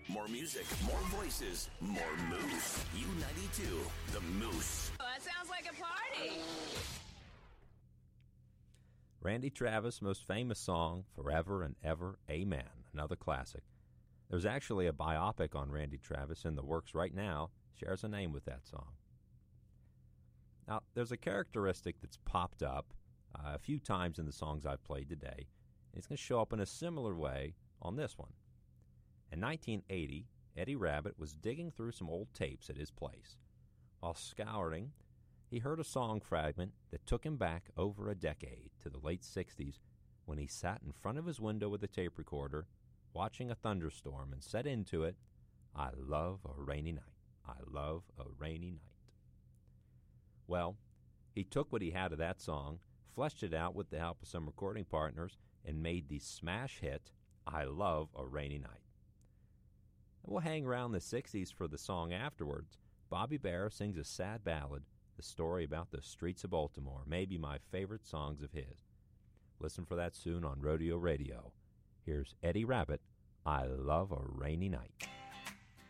More music, more voices, more Moose. U92, the Moose. Oh, that sounds like a party. Randy Travis' most famous song, Forever and Ever, Amen, another classic. There's actually a biopic on Randy Travis in the works right now, shares a name with that song. Now, there's a characteristic that's popped up a few times in the songs I've played today, and it's going to show up in a similar way on this one. In 1980, Eddie Rabbitt was digging through some old tapes at his place. While scouring, he heard a song fragment that took him back over a decade to the late 60s when he sat in front of his window with a tape recorder, watching a thunderstorm, and said into it, "I love a rainy night. I love a rainy night." Well, he took what he had of that song, fleshed it out with the help of some recording partners, and made the smash hit, "I Love a Rainy Night." And we'll hang around the 60s for the song afterwards. Bobby Bare sings a sad ballad, the story about the streets of Baltimore, maybe my favorite songs of his. Listen for that soon on Rodeo Radio. Here's Eddie Rabbitt, "I Love a Rainy Night."